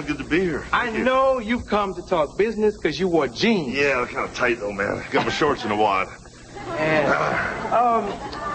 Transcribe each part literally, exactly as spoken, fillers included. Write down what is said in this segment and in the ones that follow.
good to be here. Thank I you. know you've come to talk business because you wore jeans. Yeah, they're kind of tight, though, man. Got my shorts in a wad. And, um...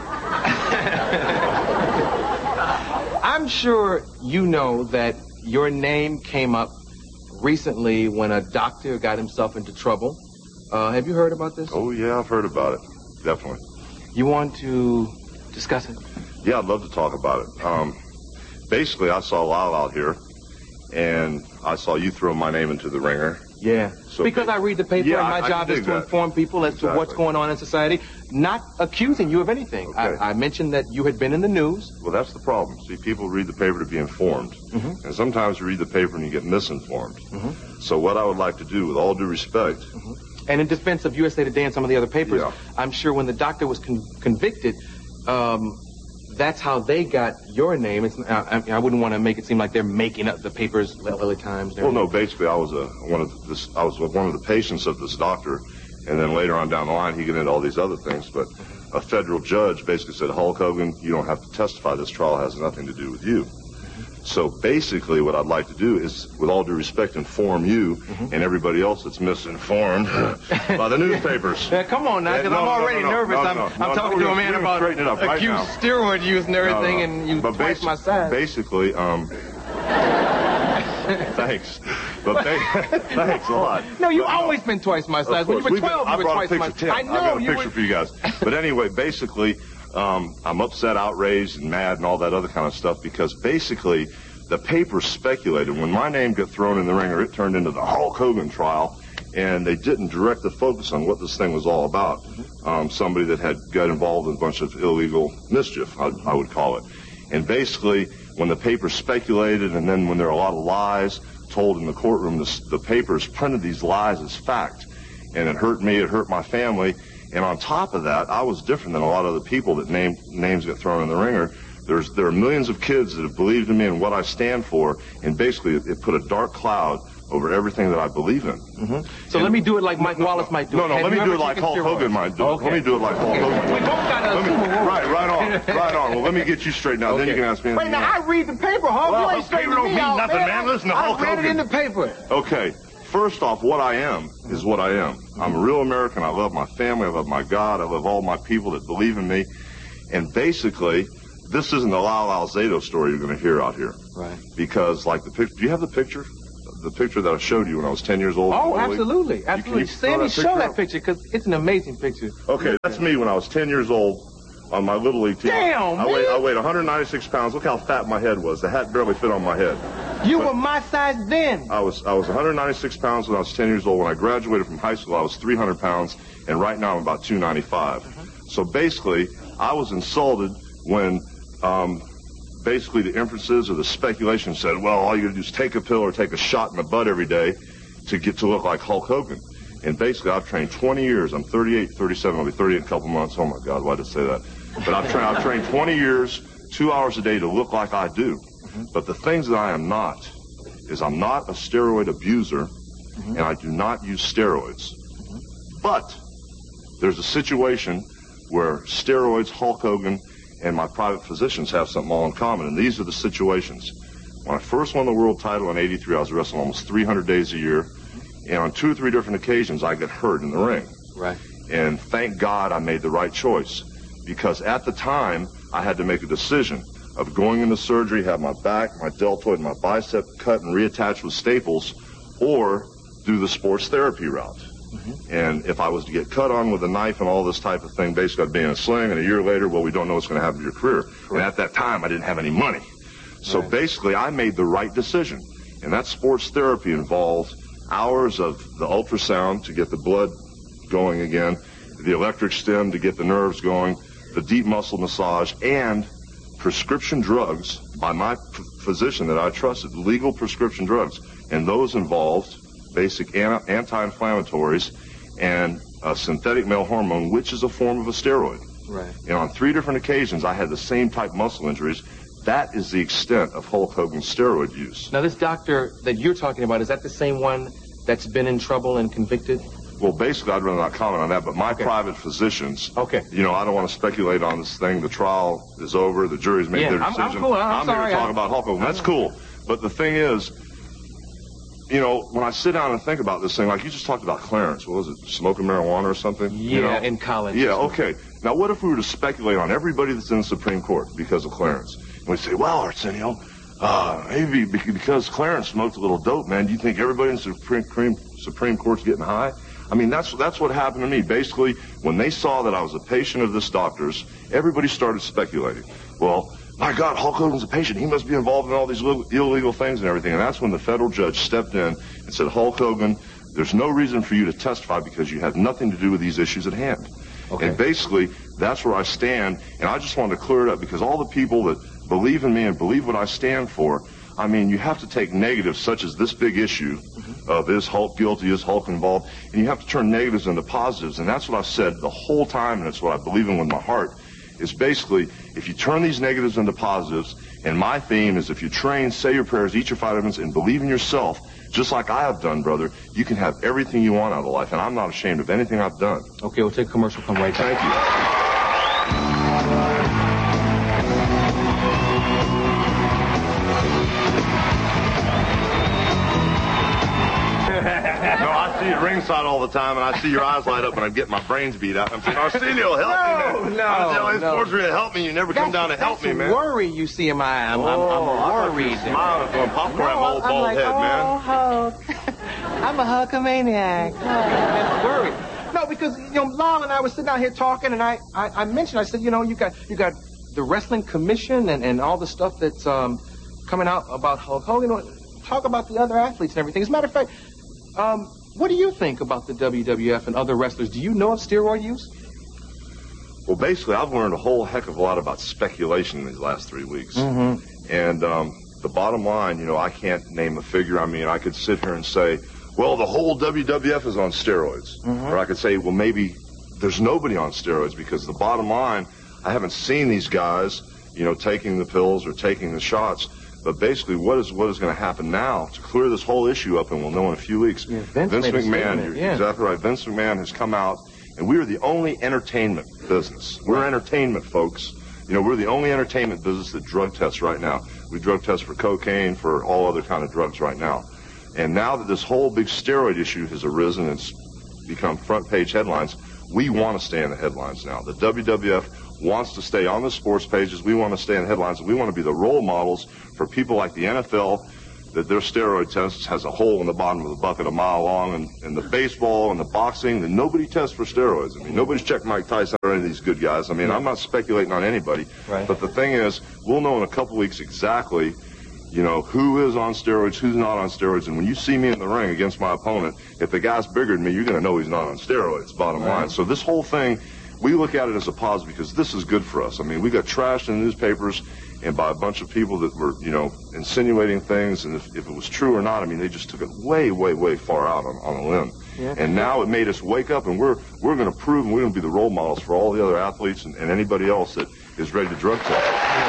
I'm sure you know that your name came up recently when a doctor got himself into trouble. Uh, have you heard about this? Oh, yeah, I've heard about it. Definitely. You want to discuss it? Yeah, I'd love to talk about it. Um, basically, I saw Lyle out here, and I saw you throw my name into the ringer. Yeah. So because I read the paper, yeah, and my I, job I is to that. inform people as exactly. to what's going on in society, not accusing you of anything. Okay. I, I mentioned that you had been in the news. Well, that's the problem. See, people read the paper to be informed, mm-hmm. and sometimes you read the paper and you get misinformed. Mm-hmm. So what I would like to do, with all due respect... Mm-hmm. And in defense of U S A Today and some of the other papers, yeah. I'm sure when the doctor was con convicted, um, that's how they got your name. It's, I, I wouldn't want to make it seem like they're making up the papers, L A Times. Well, no, basically, I was a one of this. I was one of the patients of this doctor, and then later on down the line, he got into all these other things. But a federal judge basically said, Hulk Hogan, you don't have to testify. This trial has nothing to do with you. So basically, what I'd like to do is, with all due respect, inform you mm-hmm. and everybody else that's misinformed by the newspapers. Yeah, come on now, because no, I'm already no, no, nervous. No, no, I'm, no, I'm no, talking no, to a man about right acute now. steroid use and everything, no, no. and you but twice my size. Basically, um... Thanks. But thanks a lot. No, you've but, always no, been twice my size. When you were twelve, been, you were twice my size. I know. I got a you picture were... for you guys. But anyway, basically, um, I'm upset, outraged, and mad, and all that other kind of stuff because basically the paper speculated. When my name got thrown in the ringer, it turned into the Hulk Hogan trial, and they didn't direct the focus on what this thing was all about. Mm-hmm. Um, somebody that had got involved in a bunch of illegal mischief, I, I would call it. And basically, when the paper speculated, and then when there are a lot of lies told in the courtroom, the, the papers printed these lies as fact. And it hurt me, it hurt my family. And on top of that, I was different than a lot of the people that name, names get thrown in the ringer. There's, there are millions of kids that have believed in me and what I stand for, and basically it, it put a dark cloud over everything that I believe in. Mm-hmm. So and let me do it like Mike no, Wallace might do no, it. No, no, let me do it like Hulk Hogan might do it. Okay. Let me do it like Hulk Hogan. We both got to assume a rule. Right, right on, right on. Well, let me get you straight now, okay. then you can ask me anything. Wait, now, I read the paper, Hulk. Well, you ain't straight paper don't me mean out, nothing, man. man. Listen to I Hulk read Hogan. it in the paper. Okay. First off, what I am is what I am. I'm a real American. I love my family. I love my God. I love all my people that believe in me. And basically, this isn't the Lyle Alzado story you're going to hear out here. Right. Because, like the picture, do you have the picture? The picture that I showed you when I was ten years old? Oh, absolutely. Absolutely. You, Sandy, show that picture because it's an amazing picture. Okay, that's me when I was ten years old on my Little League team. Damn, I, man. weighed, I weighed one hundred ninety-six pounds. Look how fat my head was. The hat barely fit on my head. You but were my size then. I was I was one hundred ninety-six pounds when I was ten years old. When I graduated from high school, I was three hundred pounds, and right now I'm about two ninety-five. Mm-hmm. So basically, I was insulted when um, basically the inferences or the speculation said, well, all you got to do is take a pill or take a shot in the butt every day to get to look like Hulk Hogan. And basically, I've trained twenty years. I'm thirty-eight, thirty-seven. I'll be thirty-eight in a couple months. Oh, my God, why did I say that? But I've, tra I've trained twenty years, two hours a day to look like I do. Mm-hmm. But the things that I am not is I'm not a steroid abuser, mm-hmm. and I do not use steroids. Mm-hmm. But there's a situation where steroids, Hulk Hogan, and my private physicians have something all in common, and these are the situations. When I first won the world title in eighty-three, I was wrestling almost three hundred days a year, and on two or three different occasions, I got hurt in the ring. Right. And thank God I made the right choice, because at the time, I had to make a decision of going into surgery, have my back, my deltoid, and my bicep cut and reattached with staples, or do the sports therapy route. Mm-hmm. And if I was to get cut on with a knife and all this type of thing, basically I'd be in a sling, and a year later, well, we don't know what's going to happen to your career. Right. And at that time, I didn't have any money. So right. basically, I made the right decision. And that sports therapy involved hours of the ultrasound to get the blood going again, the electric stim to get the nerves going, the deep muscle massage, and prescription drugs by my physician that I trusted, legal prescription drugs. And those involved basic anti-inflammatories and a synthetic male hormone, which is a form of a steroid. Right. And on three different occasions, I had the same type muscle injuries. That is the extent of Hulk Hogan's steroid use. Now, this doctor that you're talking about, is that the same one that's been in trouble and convicted? Well, basically, I'd rather not comment on that, but my okay. private physicians, okay. you know, I don't want to speculate on this thing. The trial is over. The jury's made yeah, their decision. I'm, I'm, cool. I'm, I'm sorry. here to talk I'm... about Hulk Hogan. That's cool. But the thing is, you know, when I sit down and think about this thing, like you just talked about Clarence, what was it, smoking marijuana or something? Yeah, you know? in college. Yeah, okay. Now, what if we were to speculate on everybody that's in the Supreme Court because of Clarence? And we say, well, Arsenio, uh, maybe because Clarence smoked a little dope, man, do you think everybody in the Supreme, Supreme Court's getting high? I mean, that's that's what happened to me. Basically, when they saw that I was a patient of this doctor's, everybody started speculating. Well, my God, Hulk Hogan's a patient. He must be involved in all these illegal things and everything. And that's when the federal judge stepped in and said, Hulk Hogan, there's no reason for you to testify because you have nothing to do with these issues at hand. Okay. And basically, that's where I stand. And I just wanted to clear it up because all the people that believe in me and believe what I stand for, I mean, you have to take negatives such as this big issue mm-hmm. of is Hulk guilty, is Hulk involved, and you have to turn negatives into positives. And that's what I've said the whole time, and it's what I believe in with my heart. Is basically, if you turn these negatives into positives, and my theme is if you train, say your prayers, eat your vitamins, and believe in yourself, just like I have done, brother, you can have everything you want out of life, and I'm not ashamed of anything I've done. Okay, we'll take a commercial, come right back. Thank you. No, I see you ringside all the time, and I see your eyes light up, and I get my brains beat out. I'm saying, Arsenio, help no, me, man. No, I'm telling no. sports really help me. You never come that's, down to help me, man. That's worry you see in my eye. I'm, oh, I'm, I'm worried. Smiling, throwing popcorn no, at my old I'm bald like, head, oh, man. Hulk. I'm a Hulkamaniac. I'm worried. No, because you know, Lyle and I were sitting out here talking, and I, I, I mentioned, I said, you know, you got, you got the wrestling commission and, and all the stuff that's um, coming out about Hulk Hogan. Talk about the other athletes and everything. As a matter of fact, um, what do you think about the W W F and other wrestlers? Do you know of steroid use? Well, basically, I've learned a whole heck of a lot about speculation in these last three weeks. Mm-hmm. And um, the bottom line, you know, I can't name a figure. I mean, I could sit here and say, well, the whole W W F is on steroids. Mm-hmm. Or I could say, well, maybe there's nobody on steroids, because the bottom line, I haven't seen these guys, you know, taking the pills or taking the shots. But basically, what is what is going to happen now to clear this whole issue up, and we'll know in a few weeks. Yeah, Vince, Vince McMahon, you're yeah. exactly right. Vince McMahon has come out, and we are the only entertainment business. We're entertainment, folks. You know, we're the only entertainment business that drug tests right now. We drug test for cocaine, for all other kind of drugs right now. And now that this whole big steroid issue has arisen and it's become front page headlines, we want to stay in the headlines now. The W W F wants to stay on the sports pages. We want to stay in the headlines. We want to be the role models for people like the N F L, that their steroid test has a hole in the bottom of the bucket a mile long, and, and the baseball and the boxing, that nobody tests for steroids. I mean, nobody's checked Mike Tyson or any of these good guys. I mean, I'm not speculating on anybody. Right. But the thing is, we'll know in a couple weeks exactly, you know, who is on steroids, who's not on steroids. And when you see me in the ring against my opponent, if the guy's bigger than me, you're going to know he's not on steroids, bottom right. line. So this whole thing, we look at it as a positive because this is good for us. I mean, we got trashed in the newspapers and by a bunch of people that were, you know, insinuating things. And if, if it was true or not, I mean, they just took it way, way, way far out on, on a limb. Yeah. And now it made us wake up, and we're we're going to prove, and we're going to be the role models for all the other athletes and, and anybody else that is ready to drug test. Yeah.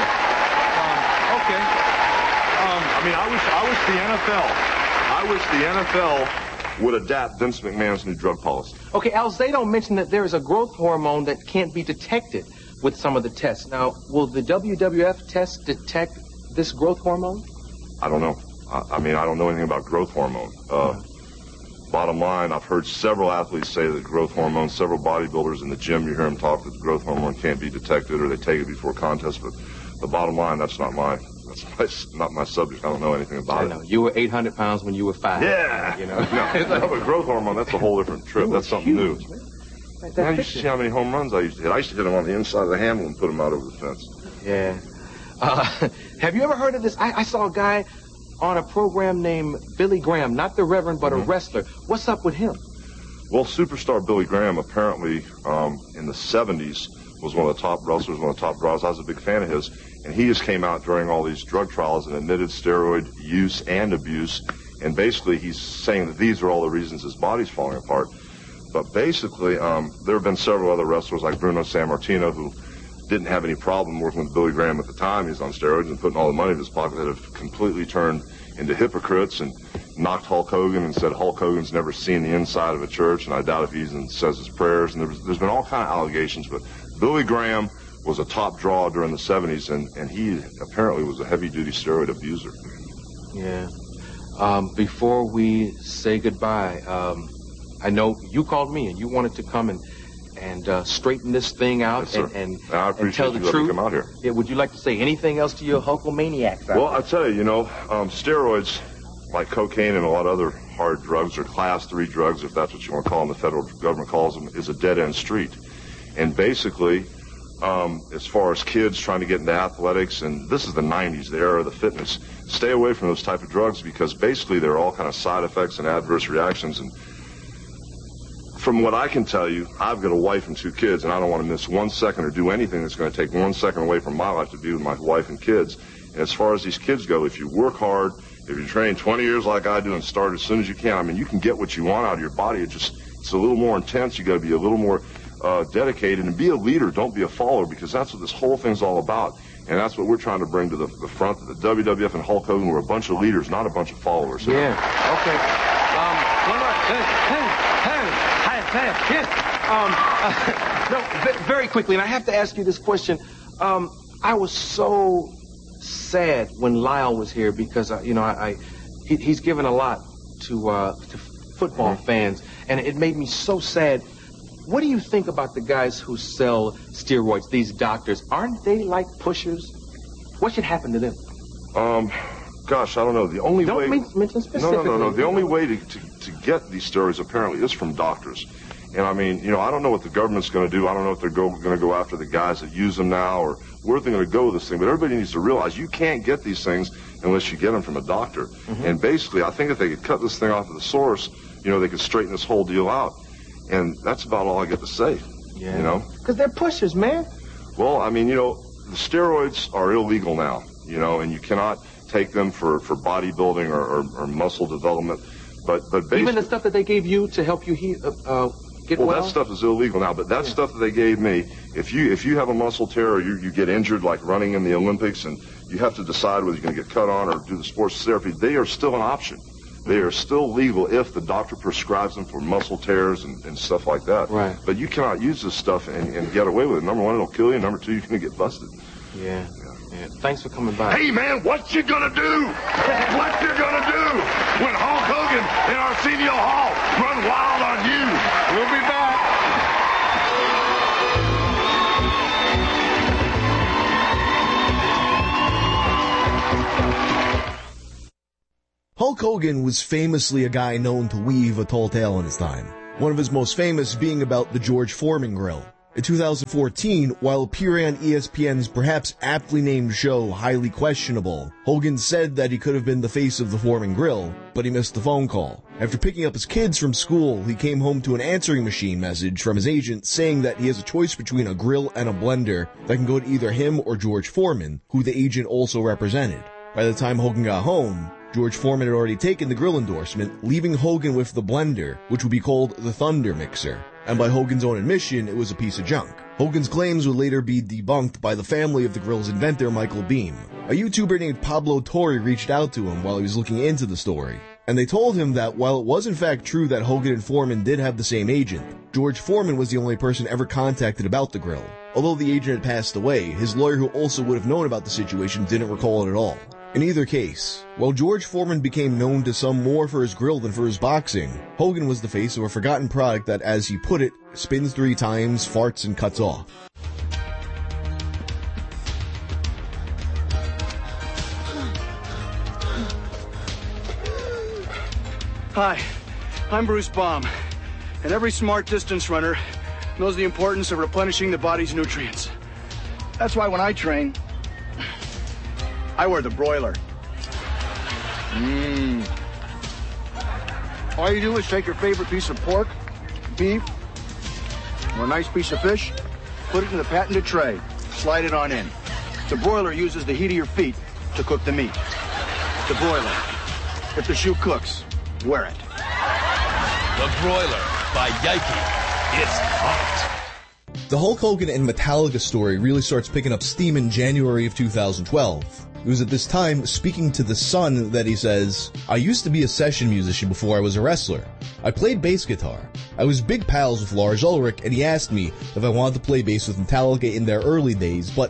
Um, okay. Um, I mean, I wish I wish the N F L, I wish the N F L would adapt Vince McMahon's new drug policy. Okay, Alzado mentioned that there is a growth hormone that can't be detected with some of the tests. Now, will the W W F test detect this growth hormone? I don't know. I, I mean, I don't know anything about growth hormone. Uh, bottom line, I've heard several athletes say that growth hormone, several bodybuilders in the gym, you hear them talk that the growth hormone can't be detected or they take it before contests, but the bottom line, that's not my... That's my, not my subject. I don't know anything about I it. know. You were eight hundred pounds when you were five. Yeah. You know. no, no, but growth hormone, that's a whole different trip. That's something huge, new. Like Now you should see how many home runs I used to hit. I used to hit them on the inside of the handle and put them out over the fence. Yeah. Uh, have you ever heard of this? I, I saw a guy on a program named Billy Graham, not the Reverend, but mm-hmm. a wrestler. What's up with him? Well, superstar Billy Graham apparently um, in the seventies was one of the top wrestlers, one of the top draws. I was a big fan of his. And he just came out during all these drug trials and admitted steroid use and abuse. And basically he's saying that these are all the reasons his body's falling apart. But basically, um, there have been several other wrestlers like Bruno Sammartino who didn't have any problem working with Billy Graham at the time. He was on steroids and putting all the money in his pocket, that have completely turned into hypocrites and knocked Hulk Hogan and said Hulk Hogan's never seen the inside of a church, and I doubt if he even says his prayers. And there's, there's been all kind of allegations, but Billy Graham was a top draw during the seventies, and, and he apparently was a heavy-duty steroid abuser. Yeah. Um, before we say goodbye, um, I know you called me and you wanted to come and and uh, straighten this thing out yes, and, and, I and appreciate tell the you letting truth. me come out here. Yeah, would you like to say anything else to your Hulkamaniacs? Well, I tell you, you know, um, steroids, like cocaine and a lot of other hard drugs, or class three drugs, if that's what you want to call them, the federal government calls them, is a dead-end street. And basically, um, as far as kids trying to get into athletics, and this is the nineties, the era of the fitness, stay away from those type of drugs because basically they're all kind of side effects and adverse reactions. And from what I can tell you, I've got a wife and two kids, and I don't want to miss one second or do anything that's going to take one second away from my life to be with my wife and kids. And as far as these kids go, if you work hard, if you train twenty years like I do and start as soon as you can, I mean, you can get what you want out of your body. It just, it's a little more intense. You got to be a little more uh, dedicated and be a leader. Don't be a follower, because that's what this whole thing's all about. And that's what we're trying to bring to the, the front of the W W F and Hulk Hogan. We're a bunch of leaders, not a bunch of followers. Yeah, okay. Um, one more. Hey, hey, hey, hey, yes. Um, uh, no, very quickly, and I have to ask you this question. Um, I was so sad when Lyle was here because, uh, you know, I, I he, he's given a lot to uh, to football fans, and it made me so sad. What do you think about the guys who sell steroids, these doctors? Aren't they like pushers? What should happen to them? Um, gosh, I don't know. The only don't way... Don't mention specifically. No, no, no, no. The only way to, to, to get these steroids apparently is from doctors. And I mean, you know, I don't know what the government's going to do. I don't know if they're going to go after the guys that use them now or where they're going to go with this thing. But everybody needs to realize you can't get these things unless you get them from a doctor. Mm-hmm. And basically, I think if they could cut this thing off at the source, you know, they could straighten this whole deal out. And that's about all I get to say, yeah. you know? Because they're pushers, man. Well, I mean, you know, the steroids are illegal now, you know, and you cannot take them for, for bodybuilding or, or, or muscle development. But, but basically... Even the stuff that they gave you to help you heal, uh, get well? Well, that stuff is illegal now, but that yeah. stuff that they gave me, if you if you have a muscle tear or you, you get injured like running in the Olympics and you have to decide whether you're going to get cut on or do the sports therapy, they are still an option. They are still legal if the doctor prescribes them for muscle tears and, and stuff like that. Right. But you cannot use this stuff and, and get away with it. Number one, it'll kill you. Number two, you're going to get busted. Yeah. yeah. Yeah. Thanks for coming by. Hey, man, what you going to do? What you going to do when Hulk Hogan and Arsenio Hall run wild on you? We'll be back. Hulk Hogan was famously a guy known to weave a tall tale in his time, one of his most famous being about the George Foreman Grill. In two thousand fourteen, while appearing on E S P N's perhaps aptly named show Highly Questionable, Hogan said that he could have been the face of the Foreman Grill, but he missed the phone call. After picking up his kids from school, he came home to an answering machine message from his agent saying that he has a choice between a grill and a blender that can go to either him or George Foreman, who the agent also represented. By the time Hogan got home, George Foreman had already taken the grill endorsement, leaving Hogan with the blender, which would be called the Thunder Mixer. And by Hogan's own admission, it was a piece of junk. Hogan's claims would later be debunked by the family of the grill's inventor, Michael Beam. A YouTuber named Pablo Torre reached out to him while he was looking into the story, and they told him that while it was in fact true that Hogan and Foreman did have the same agent, George Foreman was the only person ever contacted about the grill. Although the agent had passed away, his lawyer who also would have known about the situation didn't recall it at all. In either case, while George Foreman became known to some more for his grill than for his boxing, Hogan was the face of a forgotten product that, as he put it, spins three times, farts, and cuts off. Hi, I'm Bruce Baum, and every smart distance runner knows the importance of replenishing the body's nutrients. That's why when I train, I wear the broiler. Mmm. All you do is take your favorite piece of pork, beef, or a nice piece of fish, put it in the patented tray, slide it on in. The broiler uses the heat of your feet to cook the meat. The broiler. If the shoe cooks, wear it. The Broiler by Yikey. It's hot. The Hulk Hogan and Metallica story really starts picking up steam in January of two thousand twelve. It was at this time, speaking to The Sun, that he says, "I used to be a session musician before I was a wrestler. I played bass guitar. I was big pals with Lars Ulrich, and he asked me if I wanted to play bass with Metallica in their early days, but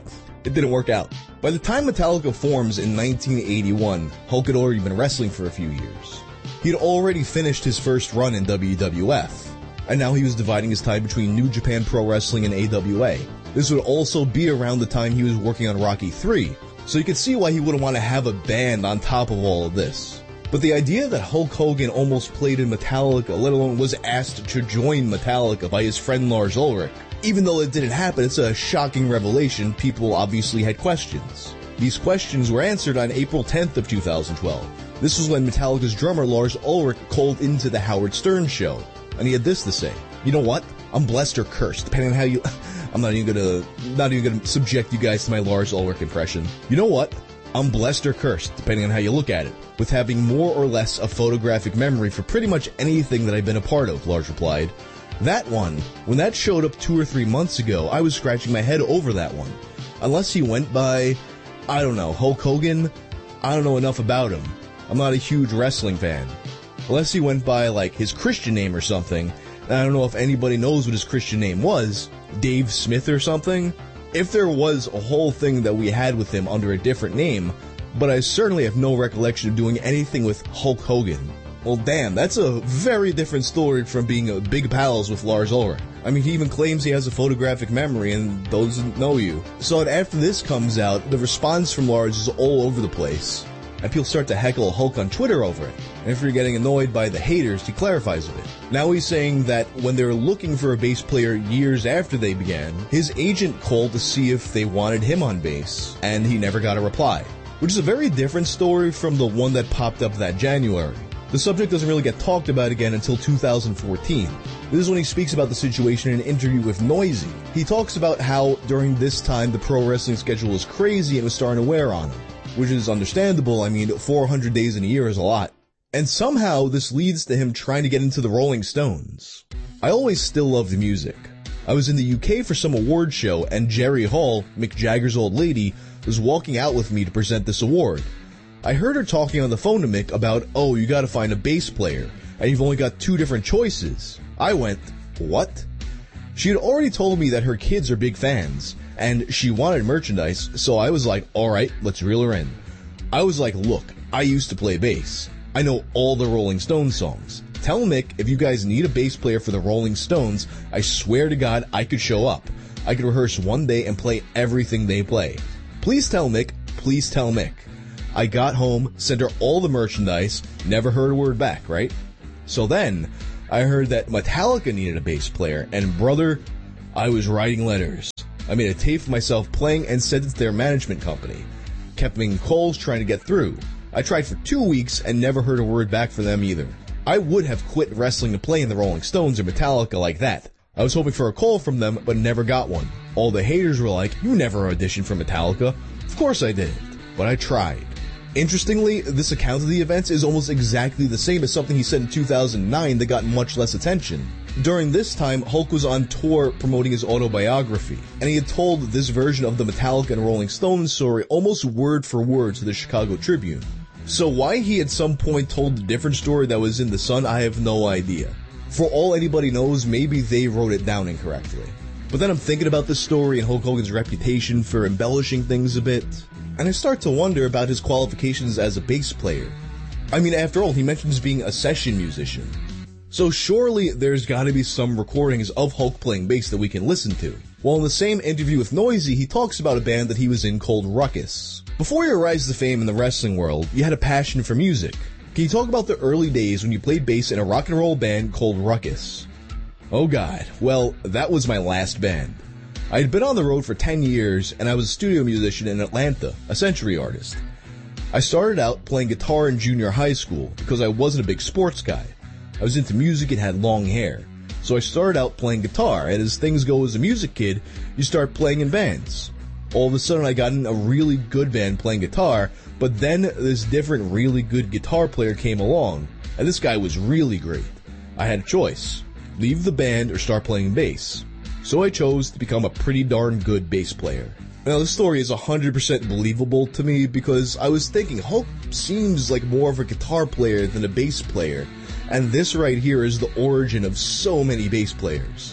it didn't work out. By the time Metallica forms in nineteen eighty-one, Hulk had already been wrestling for a few years. He had already finished his first run in W W F, and now he was dividing his time between New Japan Pro Wrestling and A W A. This would also be around the time he was working on Rocky three, so you could see why he wouldn't want to have a band on top of all of this. But the idea that Hulk Hogan almost played in Metallica, let alone was asked to join Metallica by his friend Lars Ulrich, even though it didn't happen, it's a shocking revelation. People obviously had questions. These questions were answered on April tenth of two thousand twelve. This was when Metallica's drummer Lars Ulrich called into the Howard Stern show, and he had this to say: "You know what? I'm blessed or cursed, depending on how you..." I'm not even gonna, not even gonna subject you guys to my Lars Ulrich impression. You know what? I'm blessed or cursed, depending on how you look at it, with having more or less a photographic memory for pretty much anything that I've been a part of, Lars replied. That one, when that showed up two or three months ago, I was scratching my head over that one. Unless he went by, I don't know, Hulk Hogan, I don't know enough about him. I'm not a huge wrestling fan. Unless he went by, like, his Christian name or something, and I don't know if anybody knows what his Christian name was, Dave Smith or something. If there was a whole thing that we had with him under a different name, but I certainly have no recollection of doing anything with Hulk Hogan. Well, damn, that's a very different story from being a big pals with Lars Ulrich. I mean, he even claims he has a photographic memory and doesn't know you. So after this comes out, the response from Lars is all over the place, and people start to heckle Hulk on Twitter over it. And if you're getting annoyed by the haters, he clarifies a bit. Now he's saying that when they were looking for a bass player years after they began, his agent called to see if they wanted him on bass, and he never got a reply. Which is a very different story from the one that popped up that January. The subject doesn't really get talked about again until two thousand fourteen. This is when he speaks about the situation in an interview with Noisy. He talks about how during this time the pro wrestling schedule was crazy and was starting to wear on him. Which is understandable. I mean, four hundred days in a year is a lot. And somehow this leads to him trying to get into the Rolling Stones. I always still love the music. I was in the U K for some award show, and Jerry Hall, Mick Jagger's old lady, was walking out with me to present this award. I heard her talking on the phone to Mick about, oh, you gotta find a bass player, and you've only got two different choices. I went, what? She had already told me that her kids are big fans, and she wanted merchandise, so I was like, alright, let's reel her in. I was like, look, I used to play bass. I know all the Rolling Stones songs. Tell Mick if you guys need a bass player for the Rolling Stones, I swear to God I could show up. I could rehearse one day and play everything they play. Please tell Mick, please tell Mick. I got home, sent her all the merchandise, never heard a word back, right? So then, I heard that Metallica needed a bass player, and brother, I was writing letters. I made a tape of myself playing and sent it to their management company. Kept making calls trying to get through. I tried for two weeks and never heard a word back from them either. I would have quit wrestling to play in the Rolling Stones or Metallica like that. I was hoping for a call from them, but never got one. All the haters were like, you never auditioned for Metallica. Of course I didn't, but I tried. Interestingly, this account of the events is almost exactly the same as something he said in two thousand nine that got much less attention. During this time, Hulk was on tour promoting his autobiography, and he had told this version of the Metallica and Rolling Stones story almost word for word to the Chicago Tribune. So why he at some point told a different story that was in the Sun, I have no idea. For all anybody knows, maybe they wrote it down incorrectly. But then I'm thinking about this story and Hulk Hogan's reputation for embellishing things a bit, and I start to wonder about his qualifications as a bass player. I mean, after all, he mentions being a session musician. So surely there's gotta be some recordings of Hulk playing bass that we can listen to. Well, in the same interview with Noisy, he talks about a band that he was in called Ruckus. Before your rise to fame in the wrestling world, you had a passion for music. Can you talk about the early days when you played bass in a rock and roll band called Ruckus? Oh god, well, that was my last band. I had been on the road for ten years, and I was a studio musician in Atlanta, a century artist. I started out playing guitar in junior high school because I wasn't a big sports guy. I was into music and had long hair. So I started out playing guitar, and as things go as a music kid, you start playing in bands. All of a sudden I got in a really good band playing guitar, but then this different really good guitar player came along, and this guy was really great. I had a choice. Leave the band or start playing bass. So I chose to become a pretty darn good bass player. Now this story is one hundred percent believable to me because I was thinking Hulk seems like more of a guitar player than a bass player, and this right here is the origin of so many bass players.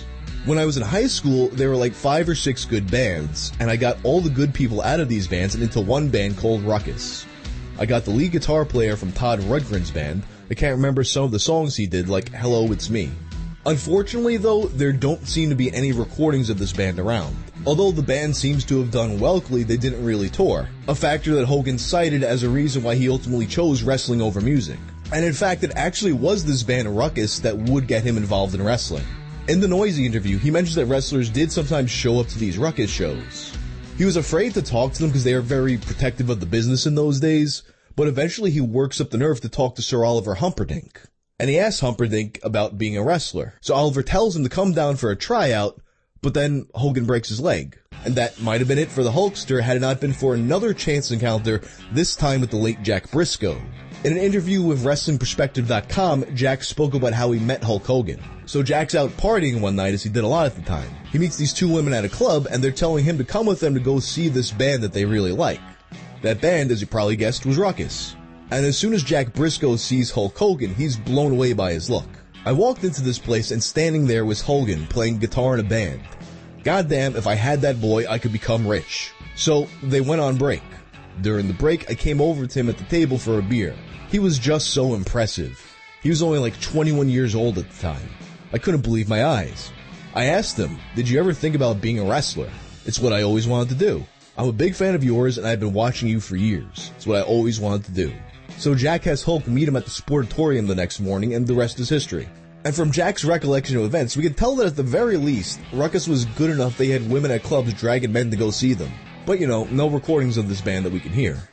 When I was in high school, there were like five or six good bands, and I got all the good people out of these bands and into one band called Ruckus. I got the lead guitar player from Todd Rundgren's band. I can't remember some of the songs he did, like Hello, It's Me. Unfortunately, though, there don't seem to be any recordings of this band around. Although the band seems to have done welcome, they didn't really tour, a factor that Hogan cited as a reason why he ultimately chose wrestling over music. And in fact, it actually was this band Ruckus that would get him involved in wrestling. In the Noisy interview, he mentions that wrestlers did sometimes show up to these Ruckus shows. He was afraid to talk to them because they were very protective of the business in those days, but eventually he works up the nerve to talk to Sir Oliver Humperdinck. And he asks Humperdinck about being a wrestler. So Oliver tells him to come down for a tryout, but then Hogan breaks his leg. And that might have been it for the Hulkster had it not been for another chance encounter, this time with the late Jack Briscoe. In an interview with Wrestling Perspective dot com, Jack spoke about how he met Hulk Hogan. So Jack's out partying one night, as he did a lot at the time. He meets these two women at a club, and they're telling him to come with them to go see this band that they really like. That band, as you probably guessed, was Ruckus. And as soon as Jack Briscoe sees Hulk Hogan, he's blown away by his look. I walked into this place, and standing there was Hogan, playing guitar in a band. Goddamn, if I had that boy, I could become rich. So they went on break. During the break, I came over to him at the table for a beer. He was just so impressive. He was only like twenty-one years old at the time. I couldn't believe my eyes. I asked him, did you ever think about being a wrestler? It's what I always wanted to do. I'm a big fan of yours, and I've been watching you for years. It's what I always wanted to do. So Jack has Hulk meet him at the Sportatorium the next morning, and the rest is history. And from Jack's recollection of events, we can tell that at the very least, Ruckus was good enough they had women at clubs dragging men to go see them. But you know, no recordings of this band that we can hear.